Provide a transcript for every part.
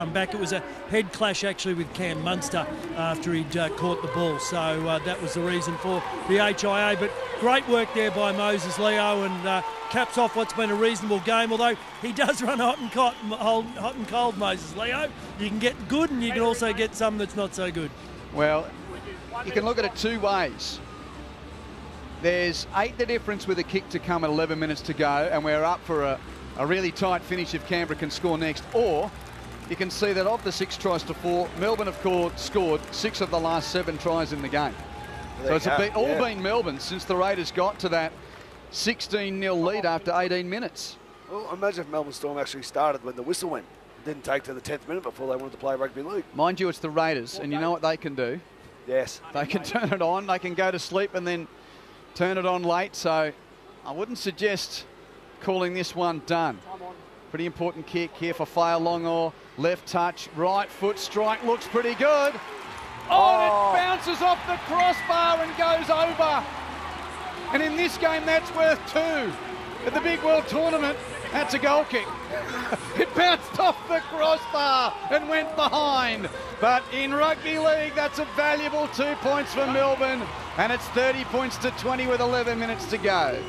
Back. It was a head clash actually with Cam Munster after he'd caught the ball, so that was the reason for the HIA. But great work there by Moses Leo, and caps off what's been a reasonable game, although he does run hot and cold, Moses Leo. You can get good and you can also get some that's not so good. Well, you can look at it two ways. There's 8 the difference with a kick to come at 11 minutes to go, and we're up for a really tight finish if Canberra can score next. Or you can see that of the 6 tries to 4, Melbourne have scored 6 of the last 7 tries in the game. So it's been Melbourne since the Raiders got to that 16-0 lead after 18 minutes. Well, imagine if Melbourne Storm actually started when the whistle went. It didn't take to the 10th minute before they wanted to play rugby league. Mind you, it's the Raiders, and you know what they can do? Yes. They can turn it on, they can go to sleep and then turn it on late. So I wouldn't suggest calling this one done. Pretty important kick here for Fa'alongo. Left touch, right foot strike, looks pretty good. Oh, and it bounces off the crossbar and goes over. And in this game, that's worth 2. At the Big World Tournament, that's a goal kick. It bounced off the crossbar and went behind. But in rugby league, that's a valuable 2 points for Melbourne. And it's 30 points to 20 with 11 minutes to go.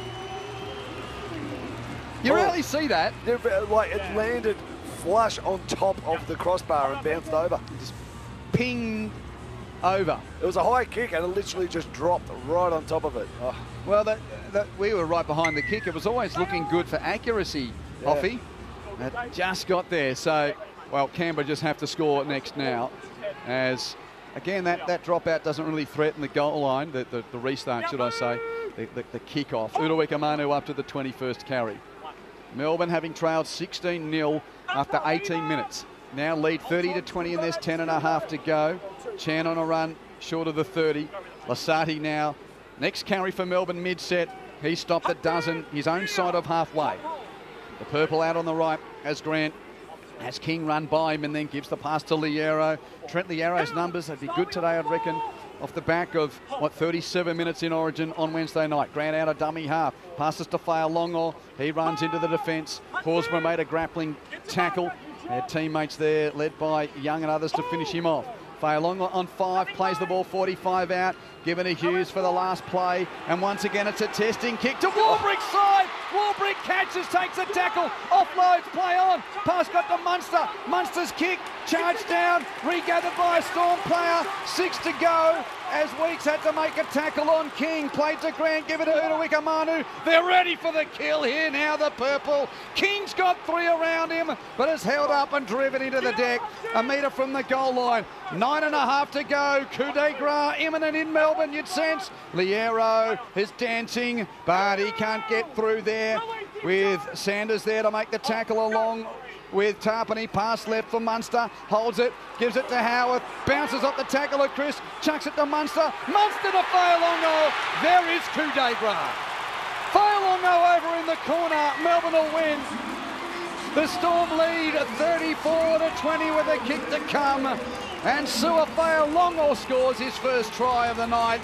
You rarely see that. Like it landed flush on top of the crossbar and bounced over. Just pinged over. It was a high kick and it literally just dropped right on top of it. Oh. Well, we were right behind the kick. It was always looking good for accuracy, Hoffy. It just got there. So, well, Canberra just have to score next now. As, again, that dropout doesn't really threaten the goal line, the restart, should I say, the kick-off. Uruikamanu up to the 21st carry. Melbourne having trailed 16-0 after 18 minutes. Now lead 30 to 20 and there's 10.5 to go. Chan on a run short of the 30. Lasati now. Next carry for Melbourne mid-set. He stopped a dozen, his own side of halfway. The purple out on the right as Grant has King run by him and then gives the pass to Liero. Trent Liero's numbers, they'd be good today, I'd reckon, off the back of, 37 minutes in Origin on Wednesday night. Grant out a dummy half. Passes to Fa'alongo. He runs into the defence. Horsburgh made a grappling tackle. Their teammates there, led by Young and others, to finish him off. Fa'alongo on 5, plays the ball 45 out. Given to Hughes for the last play. And once again, it's a testing kick to Warbrick's side. Warbrick catches, takes a tackle, offloads, play on. Pass got to Munster. Munster's kick, charged down, regathered by a Storm player. 6 to go as Weeks had to make a tackle on King. Played to Grant, give it to Uruikamanu. They're ready for the kill here now, the purple. King's got 3 around him, but is held up and driven into the deck. A metre from the goal line. 9.5 to go. Coup de grace imminent in Melbourne, you'd sense. Liero is dancing, but he can't get through there with Sanders there to make the tackle along with Tarpany. Pass left for Munster, holds it, gives it to Howarth, bounces off the tackle of Chris, chucks it to Munster, Munster to Fa'alongo. There is coup de grace. Fa'alongo over in the corner, Melbourne will win. The Storm lead 34 to 20 with a kick to come, and Sua Fa'alongo scores his first try of the night.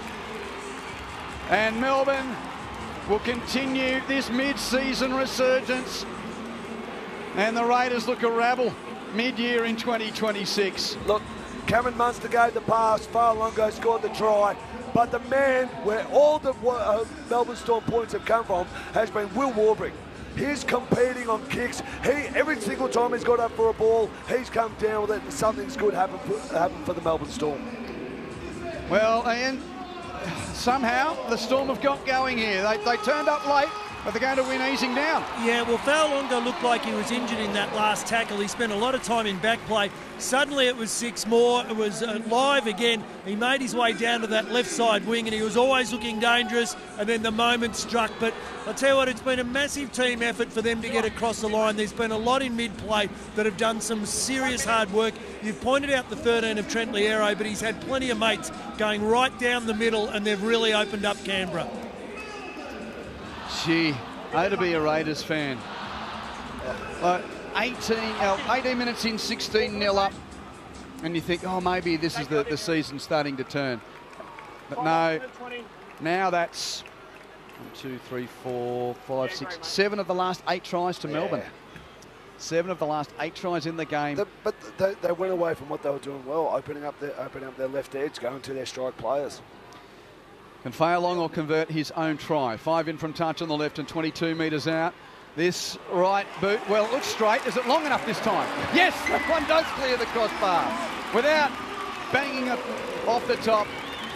And Melbourne will continue this mid-season resurgence. And the Raiders look a rabble mid-year in 2026. Look, Cameron Munster gave the pass, Fa'alongo scored the try, but the man where all the Melbourne Storm points have come from has been Will Warbrick. He's competing on kicks. Every single time he's got up for a ball, he's come down with it and something's good happen for the Melbourne Storm. Well, and somehow the Storm have got going here. They turned up late, but they're going to win easing down. Yeah, well, Fa'alongo looked like he was injured in that last tackle. He spent a lot of time in back play. Suddenly it was 6 more. It was live again. He made his way down to that left side wing and he was always looking dangerous, and then the moment struck. But I'll tell you what, it's been a massive team effort for them to get across the line. There's been a lot in mid-play that have done some serious hard work. You've pointed out the 13 of Trent Liero, but he's had plenty of mates going right down the middle and they've really opened up Canberra. Gee, I to be a Raiders fan. 18 minutes in, 16-0 up, and you think, oh, maybe this is the season starting to turn. But no, now that's 1, 2, 3, 4, 5, 6, 7 of the last 8 tries to Melbourne. 7 of the last 8 tries in the game. But they went away from what they were doing well, opening up their left edge, going to their strike players. Can Fa'alongo convert his own try? 5 in from touch on the left and 22 metres out. This right boot, well, it looks straight. Is it long enough this time? Yes, that one does clear the crossbar without banging it off the top.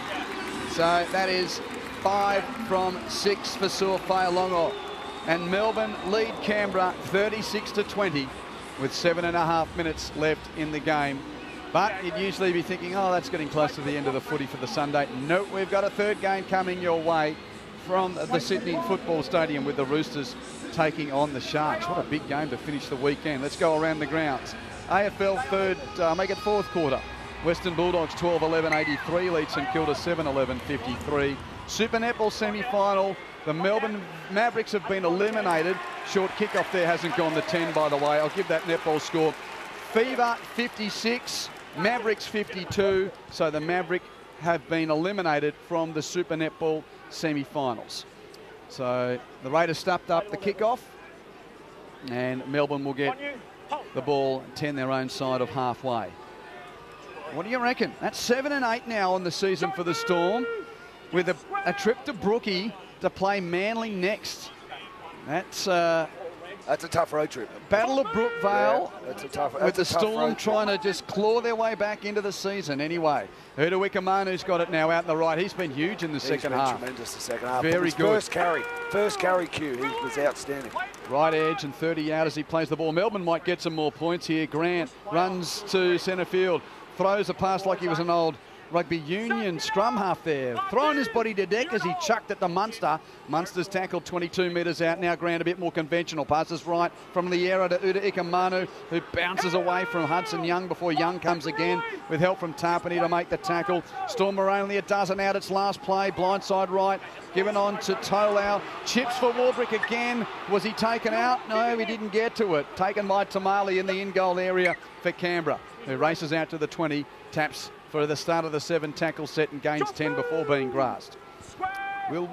So that is 5 from 6 for Saw Fa'alongo. And Melbourne lead Canberra 36-20 with 7.5 minutes left in the game. But you'd usually be thinking, oh, that's getting close to the end of the footy for the Sunday. Nope, we've got a third game coming your way from the Sydney Football Stadium with the Roosters taking on the Sharks. What a big game to finish the weekend. Let's go around the grounds. AFL make it fourth quarter. Western Bulldogs 12-11-83 lead St Kilda 7-11-53. Super Netball semi-final. The Melbourne Mavericks have been eliminated. Short kickoff there hasn't gone the 10, by the way. I'll give that netball score. Fever 56, Mavericks 52. So the Mavericks have been eliminated from the Super Netball semi-finals. So the Raiders stepped up the kickoff, and Melbourne will get the ball 10 their own side of halfway. What do you reckon? That's 7 and 8 now on the season for the Storm, with a trip to Brookie to play Manly next. That's a tough road trip. Battle of Brookvale, that's a tough with the tough Storm trying to just claw their way back into the season anyway. Huda Wikamanu's got it now out in the right. He's been huge in the second half. Tremendous the second half. Very good. First carry cue, he was outstanding. Right edge and 30 out as he plays the ball. Melbourne might get some more points here. Grant runs to centre field, throws a pass like he was an old rugby union scrum half there, throwing his body to deck as he chucked it to Munster. Munster's tackled 22 metres out. Now Grant a bit more conventional. Passes right from Liera to Huda Wikimanu, who bounces away from Hudson Young before Young comes again with help from Tarpany to make the tackle. Storm are only a dozen out its last play. Blindside right, given on to Tolau. Chips for Warbrick again. Was he taken out? No, he didn't get to it. Taken by Tamale in the in-goal area for Canberra, who races out to the 20, taps for the start of the 7 tackle set and gains 10 before being grassed. Will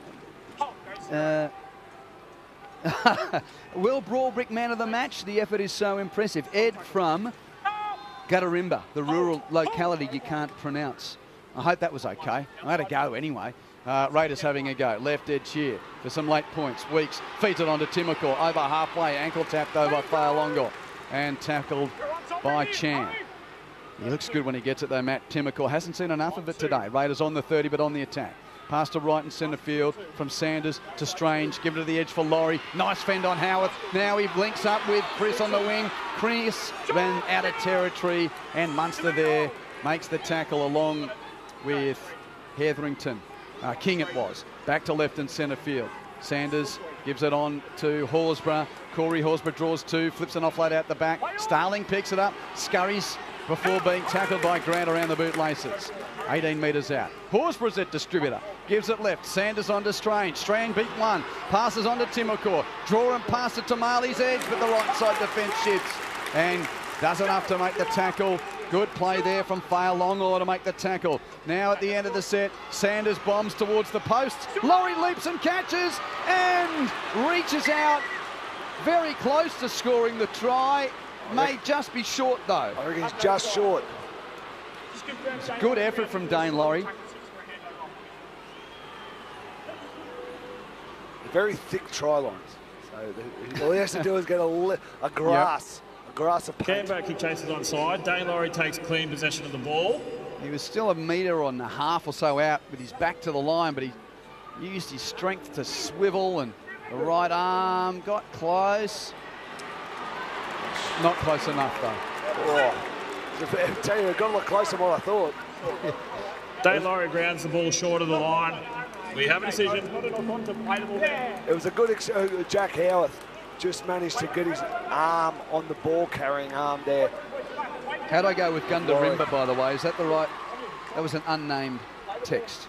Warbrick man of the match? The effort is so impressive. Ed from Gutterimba, the rural locality you can't pronounce. I hope that was okay. I had a go anyway. Raiders having a go. Left edge here for some late points. Weeks feeds it on to Timokor. Over halfway, ankle tapped over by Fa'alongo and tackled by Chan. He looks good when he gets it though, Matt Timokor. Hasn't seen enough of it today. Raiders on the 30 but on the attack. Pass to right and centre field from Sanders to Strange. Give it to the edge for Laurie. Nice fend on Howarth. Now he links up with Chris on the wing. Chris ran out of territory and Munster there makes the tackle along with Hetherington. King it was. Back to left and centre field. Sanders gives it on to Horsburgh. Corey Horsburgh draws 2, flips an offload out the back. Starling picks it up, scurries before being tackled by Grant around the bootlaces. 18 metres out. Horsburgh's at distributor. Gives it left. Sanders on to Strange. Strange beat 1. Passes on to Timokor. Draw and pass it to Marley's edge, but the right side defence shifts and does enough to make the tackle. Good play there from Fa'alongo to make the tackle. Now at the end of the set, Sanders bombs towards the post. Laurie leaps and catches and reaches out very close to scoring the try. May just be short though. I reckon he's just short. It's a good effort from Dane Laurie. Very thick try lines. So all he has to do is get a grass. Yep. A grass of paint. Canberra kick chases onside. Dane Laurie takes clean possession of the ball. He was still a metre and a half or so out with his back to the line, but he used his strength to swivel and the right arm got close. Not close enough though. Oh. I tell you, it got a lot closer than what I thought. Dane Laurie grounds the ball short of the line. We have a decision. It was a good Jack Howarth just managed to get his arm on the ball carrying arm there. How'd I go with Gundarimba, by the way? Is that the right? That was an unnamed text.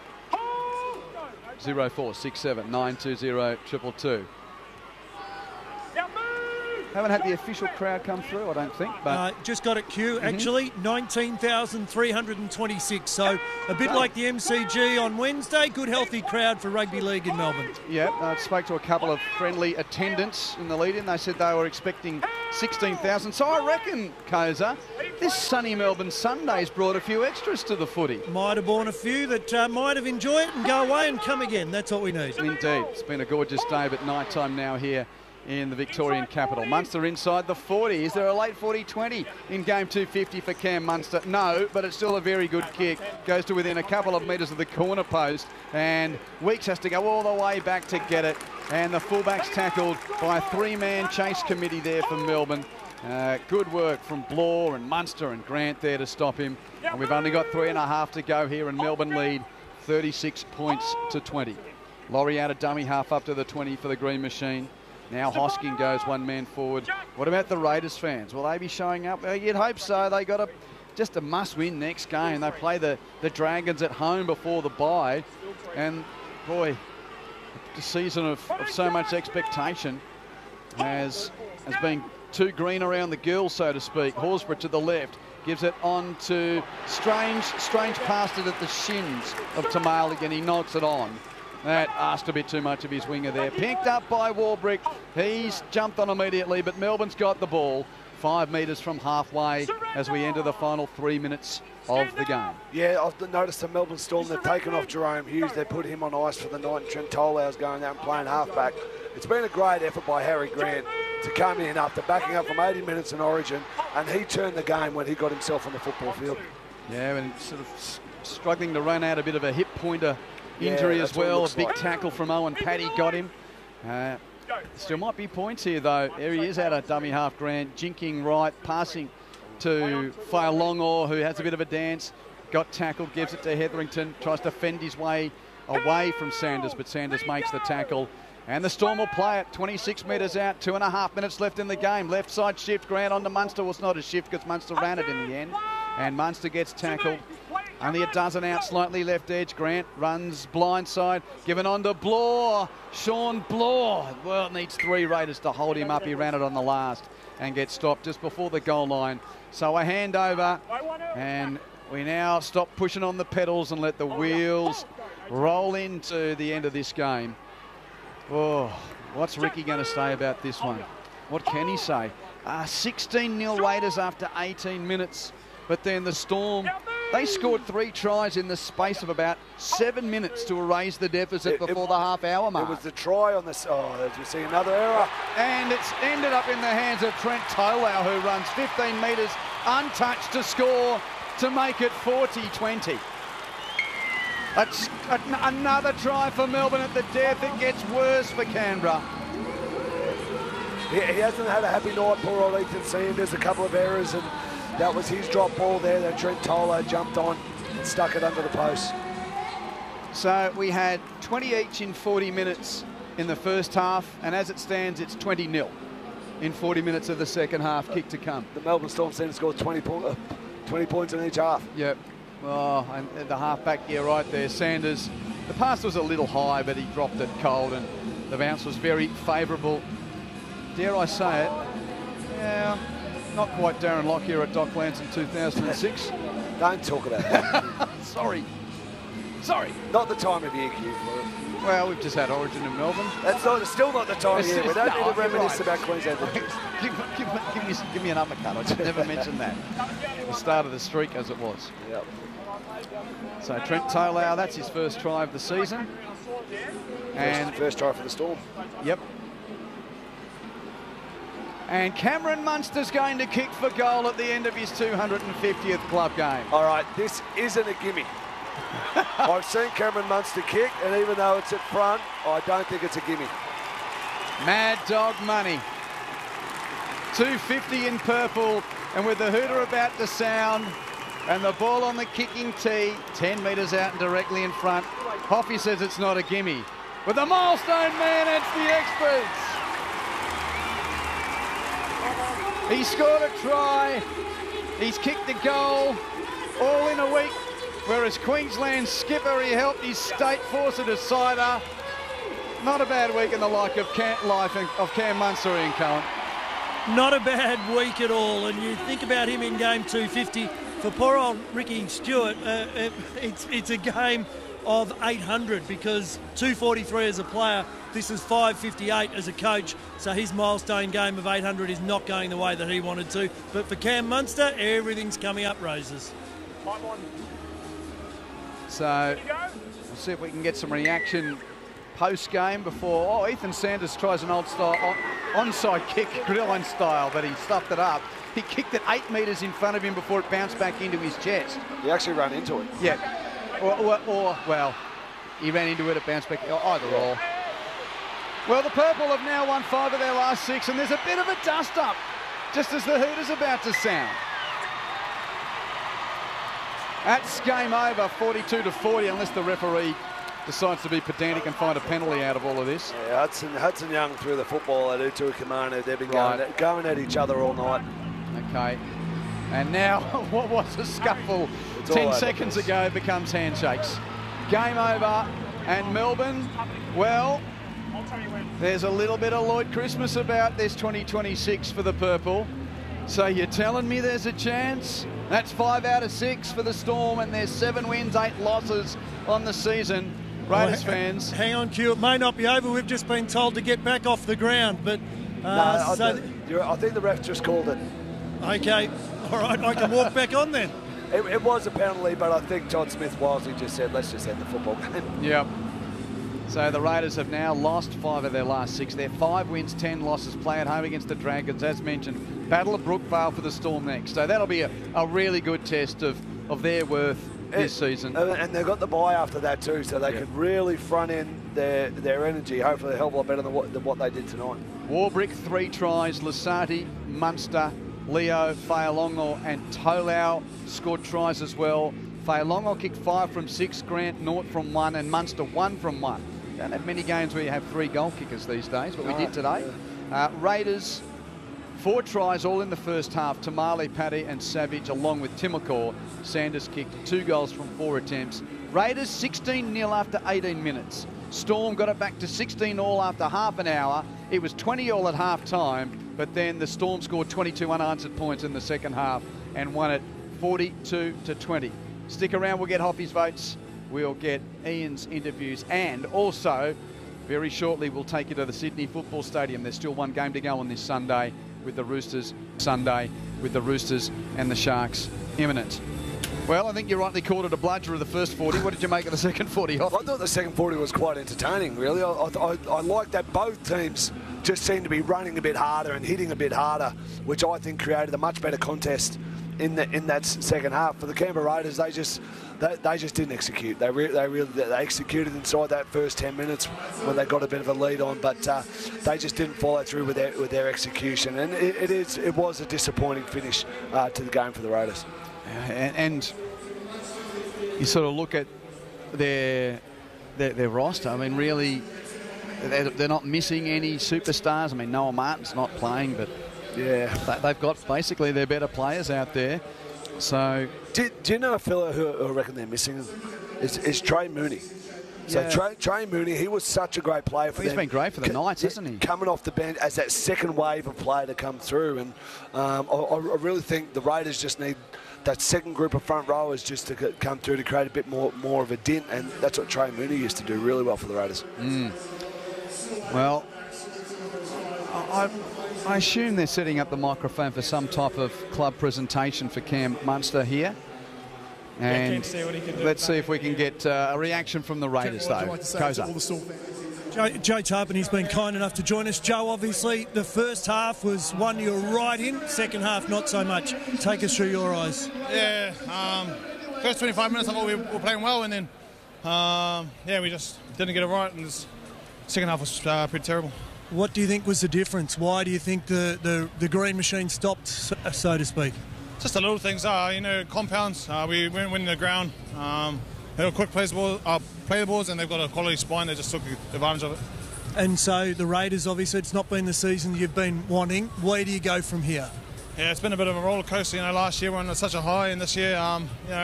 0467 920 222. Haven't had the official crowd come through, I don't think. But just got it, Q, actually. 19,326. So a bit like the MCG on Wednesday. Good, healthy crowd for rugby league in Melbourne. yeah, I spoke to a couple of friendly attendants in the lead-in. They said they were expecting 16,000. So I reckon, Koza, this sunny Melbourne Sunday's brought a few extras to the footy. Might have borne a few that might have enjoyed it and go away and come again. That's what we need. Indeed. It's been a gorgeous day, but night time now here in the Victorian capital. Munster inside the 40. Is there a late 40-20 in game 250 for Cam Munster? No, but it's still a very good kick. Goes to within a couple of metres of the corner post, and Weeks has to go all the way back to get it. And the fullback's tackled by a three-man chase committee there for Melbourne. Good work from Blore and Munster and Grant there to stop him. And we've only got 3.5 to go here, and Melbourne lead 36 points to 20. Laurie out a dummy half up to the 20 for the Green Machine. Now Hosking goes one man forward. What about the Raiders fans? Will they be showing up? You'd hope so. They got just a must-win next game. They play the Dragons at home before the bye. And, boy, the season of so much expectation has been too green around the girls, so to speak. Horsburgh to the left. Gives it on to Strange. Strange passed it at the shins of Tamal again. He knocks it on. That asked a bit too much of his winger there. Picked up by Warbrick. He's jumped on immediately, but Melbourne's got the ball 5 metres from halfway as we enter the final 3 minutes of the game. Yeah, I've noticed the Melbourne Storm, they've taken off Jerome Hughes. They put him on ice for the night, and Trent Tolau's going out and playing halfback. It's been a great effort by Harry Grant to come in after backing up from 80 minutes in Origin, and he turned the game when he got himself on the football field. Yeah, and sort of struggling to run out a bit of a hip pointer injury as well. A big tackle from Owen Paddy got him. Still might be points here though. There he is out of dummy half. Grant jinking right, passing to Fa'alongo, who has a bit of a dance. Got tackled, gives it to Hetherington, tries to fend his way away from Sanders, but Sanders makes the tackle. And the Storm will play it 26 metres out, 2.5 minutes left in the game. Left side shift, Grant onto Munster. Well, it's not a shift because Munster ran it in the end. And Munster gets tackled. Only a dozen out, slightly left edge. Grant runs blindside, given on to Blore. Sean Blore. Well, it needs 3 Raiders to hold him up. He ran it on the last and gets stopped just before the goal line. So a handover, and we now stop pushing on the pedals and let the wheels roll into the end of this game. Oh, what's Ricky going to say about this one? What can he say? 16-0 Raiders after 18 minutes. But then the Storm, they scored 3 tries in the space of about 7 minutes to erase the deficit before the half-hour mark. It was the try on this. Oh, as you see, another error. And it's ended up in the hands of Trent Tolau, who runs 15 metres untouched to score to make it 40-20. Another try for Melbourne at the death. It gets worse for Canberra. He hasn't had a happy night, poor old Ethan Seam. There's a couple of errors, and that was his drop ball there that Trent Tolau jumped on and stuck it under the post. So we had 20 each in 40 minutes in the first half, and as it stands, it's 20-0 in 40 minutes of the second half. Kick to come. The Melbourne Storm seem to score 20 points in each half. Yep. Oh, and the halfback here right there, Sanders. The pass was a little high, but he dropped it cold, and the bounce was very favourable. Dare I say it? Yeah, not quite Darren Lockyer at Docklands in 2006. Don't talk about that. Sorry. Not the time of year, Q. Well, we've just had Origin in Melbourne. That's still not the time of year. We don't need to reminisce about Queensland. give me an uppercut. I just never mentioned that. The start of the streak, as it was. Yep. So Trent Tolau, that's his first try of the season. And first try for the Storm. Yep. And Cameron Munster's going to kick for goal at the end of his 250th club game. All right, this isn't a gimme. I've seen Cameron Munster kick, and even though it's at front, I don't think it's a gimme. Mad Dog money. 250 in purple, and with the hooter about to sound, and the ball on the kicking tee, 10 metres out and directly in front. Hoffy says it's not a gimme. But the milestone man, it's the experts. He scored a try. He's kicked a goal, all in a week. Whereas Queensland's skipper, he helped his state force a decider. Not a bad week in the life of Cam Munster, Ian Cohen. Not a bad week at all. And you think about him in game 250. For poor old Ricky Stewart, it's a game of 800 because 243 as a player, this is 558 as a coach, so his milestone game of 800 is not going the way that he wanted to. But for Cam Munster, everything's coming up roses. So we'll see if we can get some reaction post-game before... Oh, Ethan Sanders tries an old style onside kick, gridiron style, but he stuffed it up. He kicked it 8 metres in front of him before it bounced back into his chest. He actually ran into it. Yeah. Or well, he ran into it, it bounced back, either or. Well, the Purple have now won 5 of their last 6, and there's a bit of a dust-up just as the Hooters about to sound. That's game over, 42-40, unless the referee decides to be pedantic and find a penalty out of all of this. Yeah, Hudson Young threw the football at Utua Kamanu. They've been going at each other all night. Okay. And now, what was a scuffle 10 seconds ago becomes handshakes. Game over, and Melbourne, well, there's a little bit of Lloyd Christmas about this 2026 for the Purple. So you're telling me there's a chance? That's 5 out of 6 for the Storm, and there's 7 wins, 8 losses on the season. Raiders fans. Hang on, Q. It may not be over. We've just been told to get back off the ground. But I think the ref just called it. Okay. All right. I can walk back on then. It was a penalty, but I think John Smith-Wilesy just said, let's just end the football game. Yep. So the Raiders have now lost 5 of their last 6. They're 5 wins, 10 losses. Play at home against the Dragons, as mentioned. Battle of Brookvale for the Storm next. So that'll be a really good test of their worth this season. And they've got the bye after that too, so they can really front end their energy. Hopefully a hell of a lot better than what they did tonight. Warbrick 3 tries. Lasati, Munster, Leo, Fa'alongo and Tolau scored tries as well. Fa'alongo kicked 5 from 6, Grant 0 from 1 and Munster 1 from 1. Don't have many games where you have 3 goal kickers these days, but we did today. Raiders, 4 tries all in the first half. Tamale, Paddy and Savage along with Timokor. Sanders kicked 2 goals from 4 attempts. Raiders 16-0 after 18 minutes. Storm got it back to 16-all after half an hour. It was 20-all at half-time, but then the Storm scored 22 unanswered points in the second half and won it 42-20. Stick around, we'll get Hoppy's votes. We'll get Ian's interviews, and also very shortly we'll take you to the Sydney Football Stadium. There's still one game to go on this Sunday with the Roosters. Sunday with the Roosters and the Sharks imminent. Well, I think you rightly called it a bludger of the first 40. What did you make of the second 40? I thought the second 40 was quite entertaining, really. I like that both teams just seemed to be running a bit harder and hitting a bit harder, which I think created a much better contest in that second half. For the Canberra Raiders, they just didn't execute. They executed inside that first 10 minutes when they got a bit of a lead on, but they just didn't follow through with their execution, and it was a disappointing finish to the game for the Raiders. And you sort of look at their roster. I mean, really, they're not missing any superstars. I mean, Noah Martin's not playing, but yeah, they've got basically their better players out there. So, do you know a fellow who I reckon they're missing? Is Trey Mooney. So yeah. Trey Mooney, he was such a great player for them. He's been great for the Knights, hasn't he? Coming off the bench as that second wave of play to come through. And I really think the Raiders just need that second group of front rowers just to come through to create a bit more of a dent. And that's what Trey Mooney used to do really well for the Raiders. Well, I assume they're setting up the microphone for some type of club presentation for Cam Munster here. And let's see if we can get a reaction from the Raiders, though. Joe Tarpany's been kind enough to join us. Joe, obviously, the first half was one you were right in. Second half, not so much. Take us through your eyes. Yeah, first 25 minutes I thought we were playing well, and then, we just didn't get it right, and the second half was pretty terrible. What do you think was the difference? Why do you think the green machine stopped, so to speak? Just the little things, compounds. We weren't winning the ground. They were quick play the balls, and they've got a quality spine. They just took advantage of it. And so the Raiders, obviously, it's not been the season you've been wanting. Where do you go from here? Yeah, it's been a bit of a roller coaster. Last year we were on such a high, and this year,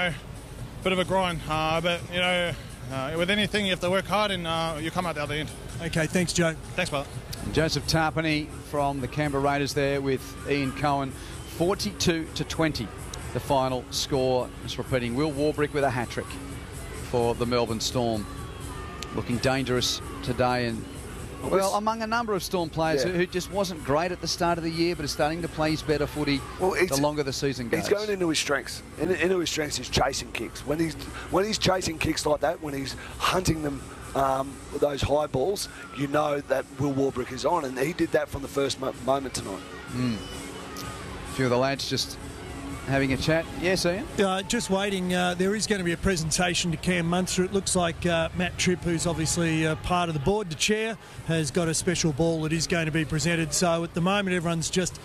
bit of a grind. But with anything, you have to work hard, and you come out the other end. Okay, thanks, Joe. Thanks, brother. Joseph Tarpany from the Canberra Raiders there with Ian Cohen. 42-20, the final score. Just repeating, Will Warbrick with a hat-trick for the Melbourne Storm. Looking dangerous today, and well, among a number of Storm players who just wasn't great at the start of the year, but is starting to play his better footy the longer the season goes. He's going into his strengths. Into his strengths is chasing kicks. When he's chasing kicks like that, when he's hunting them, those high balls, you know that Will Warbrick is on, and he did that from the first moment tonight. A few of the lads just having a chat. Yes, Ian? Just waiting. There is going to be a presentation to Cam Munster. It looks like Matt Tripp, who's obviously part of the board, the chair, has got a special ball that is going to be presented. So at the moment, everyone's just